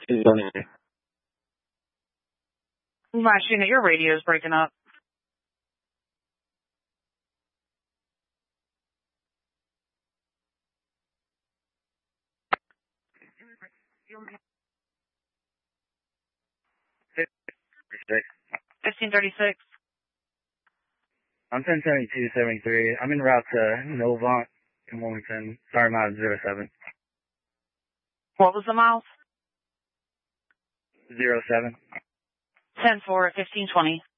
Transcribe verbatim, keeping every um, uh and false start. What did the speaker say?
Machina, your radio is breaking up. fifteen thirty-six. I'm ten seventy-two seventy-three. I'm en route to Novant in Wilmington. Sorry, miles zero seven. What was the miles? Zero seven. ten four at fifteen twenty.